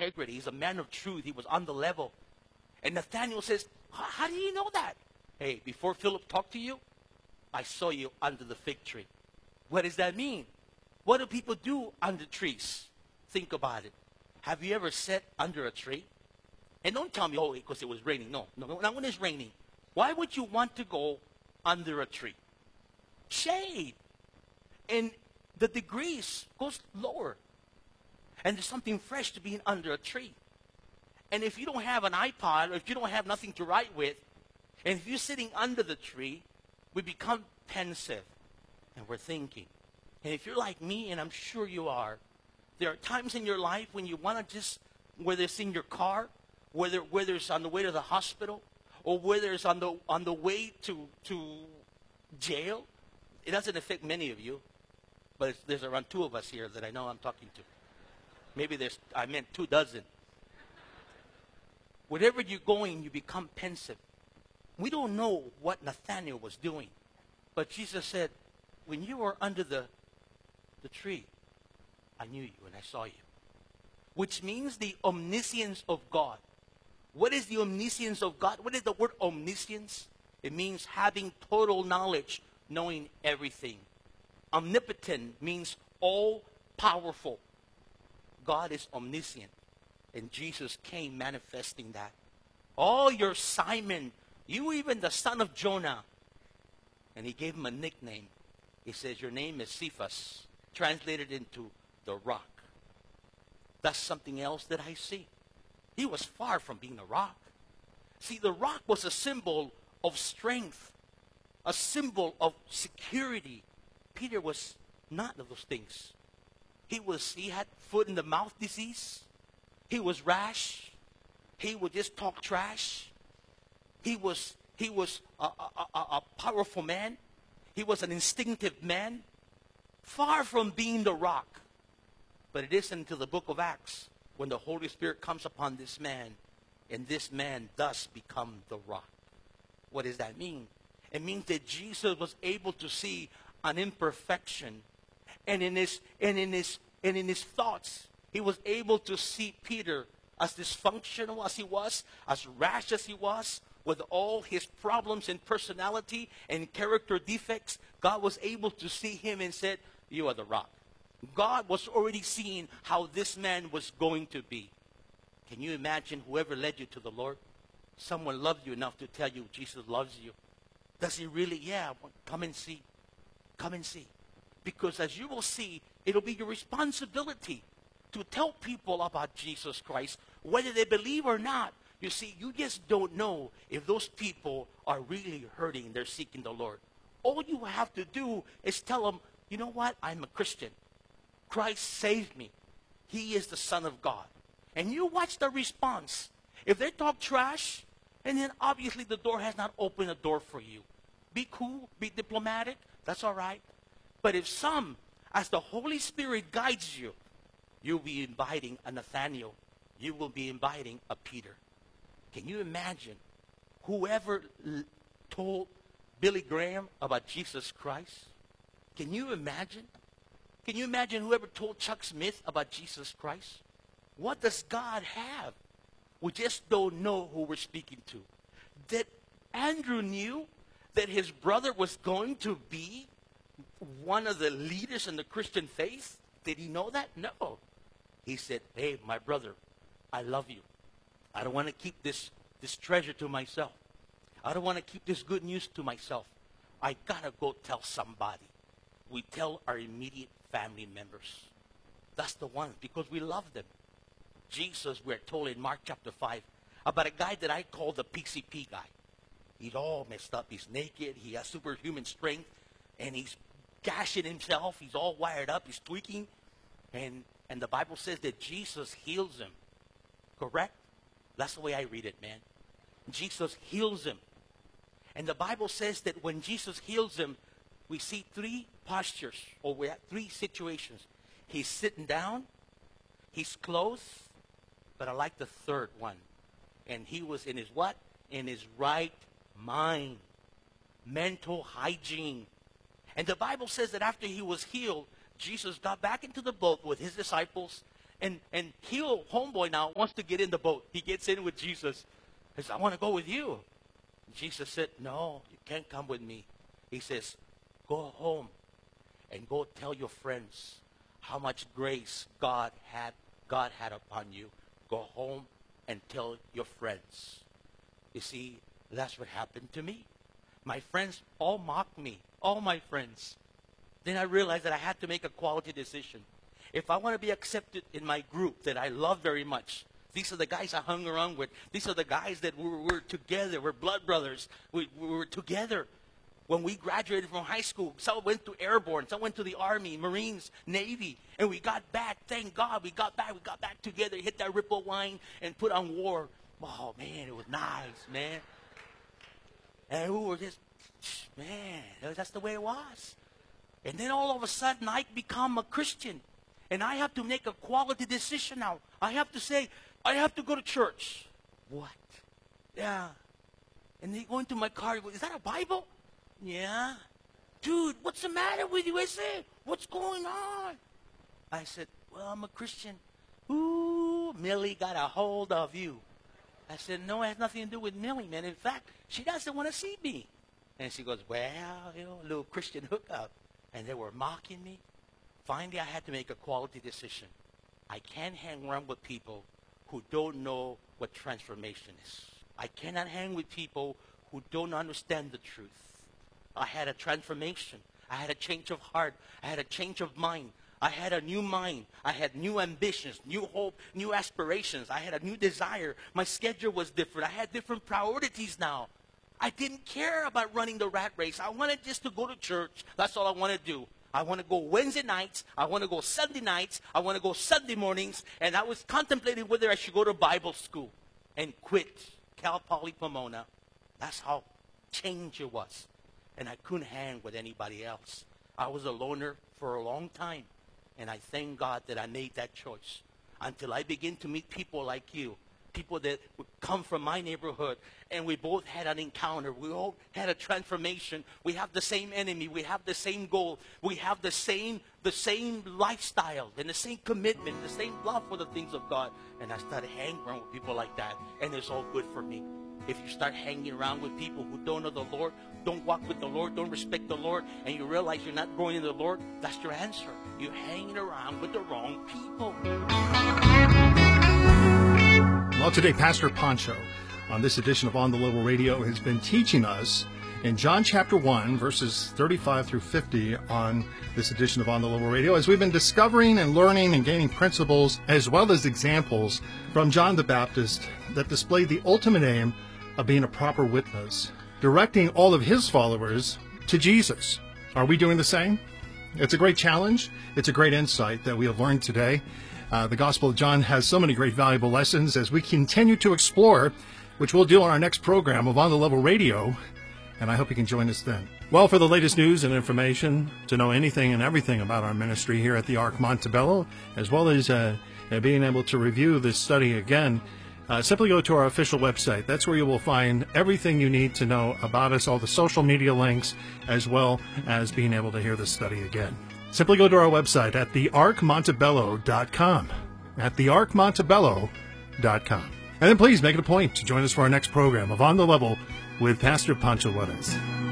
integrity. He's a man of truth. He was on the level. And Nathanael says, how do you know that? Hey, before Philip talked to you, I saw you under the fig tree. What does that mean? What do people do under trees? Think about it. Have you ever sat under a tree? And don't tell me, oh, because it was raining. No, not when it's raining. Why would you want to go under a tree? Shade. And the degrees goes lower. And there's something fresh to being under a tree. And if you don't have an iPod, or if you don't have nothing to write with, and if you're sitting under the tree, we become pensive. And we're thinking. And if you're like me, and I'm sure you are, there are times in your life when you want to just, whether it's in your car, whether it's on the way to the hospital, or whether it's on the way to jail. It doesn't affect many of you, but there's around 2 of us here that I know I'm talking to. Maybe I meant 24. Wherever you're going, you become pensive. We don't know what Nathanael was doing, but Jesus said, when you were under the tree, I knew you and I saw you. Which means the omniscience of God. What is the omniscience of God? What is the word omniscience? It means having total knowledge, knowing everything. Omnipotent means all-powerful. God is omniscient. And Jesus came manifesting that. Oh, you're Simon. You even the son of Jonah. And he gave him a nickname. He says, your name is Cephas, translated into the rock. That's something else that I see. He was far from being a rock. See, the rock was a symbol of strength, a symbol of security. Peter was not of those things. He had foot in the mouth disease. He was rash. He would just talk trash. He was a powerful man. He was an instinctive man, far from being the rock. But it isn't until the book of Acts when the Holy Spirit comes upon this man, and this man does become the rock. What does that mean? It means that Jesus was able to see an imperfection, and in his thoughts, he was able to see Peter as dysfunctional as he was, as rash as he was, with all his problems and personality and character defects. God was able to see him and said, you are the rock. God was already seeing how this man was going to be. Can you imagine whoever led you to the Lord? Someone loved you enough to tell you Jesus loves you. Does he really? Yeah, come and see. Come and see. Because as you will see, it'll be your responsibility to tell people about Jesus Christ, whether they believe or not. You see, you just don't know if those people are really hurting. They're seeking the Lord. All you have to do is tell them, you know what? I'm a Christian. Christ saved me. He is the Son of God. And you watch the response. If they talk trash, and then obviously the door has not opened a door for you. Be cool, be diplomatic, that's all right. But if some, as the Holy Spirit guides you, you'll be inviting a Nathanael. You will be inviting a Peter. Can you imagine whoever told Billy Graham about Jesus Christ? Can you imagine? Can you imagine whoever told Chuck Smith about Jesus Christ? What does God have? We just don't know who we're speaking to. That Andrew knew that his brother was going to be one of the leaders in the Christian faith. Did he know that? No. He said, hey, my brother, I love you. I don't want to keep this treasure to myself. I don't want to keep this good news to myself. I got to go tell somebody. We tell our immediate family members. That's the one, because we love them. Jesus, we're told in Mark chapter 5, about a guy that I call the PCP guy. He's all messed up. He's naked. He has superhuman strength. And he's gashing himself. He's all wired up. He's tweaking. And the Bible says that Jesus heals him. Correct? That's the way I read it, man. Jesus heals him. And the Bible says that when Jesus heals him, we see 3 postures, or we have 3 situations. He's sitting down. He's clothed. But I like the third one. And he was in his what? In his right mind. Mental hygiene. And the Bible says that after he was healed, Jesus got back into the boat with his disciples, And homeboy now wants to get in the boat. He gets in with Jesus. He says, I want to go with you. And Jesus said, no, you can't come with me. He says, go home and go tell your friends how much grace God had upon you. Go home and tell your friends. You see, that's what happened to me. My friends all mocked me, all my friends. Then I realized that I had to make a quality decision. If I want to be accepted in my group that I love very much, these are the guys I hung around with. These are the guys that we're together. We're blood brothers. We were together. When we graduated from high school, some went to airborne, some went to the Army, Marines, Navy, and we got back. Thank God we got back together, hit that Ripple wine, and put on war. Oh, man, it was nice, man. And we were just, man, that's the way it was. And then all of a sudden, I become a Christian. And I have to make a quality decision now. I have to say, I have to go to church. What? Yeah. And they go into my car, is that a Bible? Yeah. Dude, what's the matter with you? I said, what's going on? I said, well, I'm a Christian. Ooh, Millie got a hold of you. I said, no, it has nothing to do with Millie, man. In fact, she doesn't want to see me. And she goes, well, a little Christian hookup. And they were mocking me. Finally, I had to make a quality decision. I can't hang around with people who don't know what transformation is. I cannot hang with people who don't understand the truth. I had a transformation. I had a change of heart. I had a change of mind. I had a new mind. I had new ambitions, new hope, new aspirations. I had a new desire. My schedule was different. I had different priorities now. I didn't care about running the rat race. I wanted just to go to church. That's all I want to do. I want to go Wednesday nights. I want to go Sunday nights. I want to go Sunday mornings. And I was contemplating whether I should go to Bible school and quit Cal Poly Pomona. That's how changed it was. And I couldn't hang with anybody else. I was a loner for a long time. And I thank God that I made that choice. Until I begin to meet people like you. People that would come from my neighborhood. And we both had an encounter. We all had a transformation. We have the same enemy. We have the same goal. We have the same lifestyle and the same commitment, the same love for the things of God. And I started hanging around with people like that. And it's all good for me. If you start hanging around with people who don't know the Lord, don't walk with the Lord, don't respect the Lord, and you realize you're not growing in the Lord, that's your answer. You're hanging around with the wrong people. Well, today, Pastor Pancho, on this edition of On the Level Radio, has been teaching us in John chapter 1, verses 35 through 50 on this edition of On the Level Radio, as we've been discovering and learning and gaining principles as well as examples from John the Baptist that display the ultimate aim of being a proper witness, directing all of his followers to Jesus. Are we doing the same? It's a great challenge. It's a great insight that we have learned today. The Gospel of John has so many great valuable lessons as we continue to explore, which we'll do on our next program of On the Level Radio, and I hope you can join us then. Well, for the latest news and information, to know anything and everything about our ministry here at the Ark Montebello, as well as being able to review this study again, simply go to our official website. That's where you will find everything you need to know about us, all the social media links, as well as being able to hear this study again. Simply go to our website at thearkmontebello.com, at thearkmontebello.com. And then please make it a point to join us for our next program of On the Level with Pastor Pancho Juarez.